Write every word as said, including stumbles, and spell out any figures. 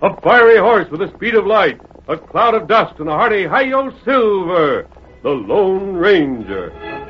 A fiery horse with the speed of light, a cloud of dust, and a hearty hi-yo silver, the Lone Ranger.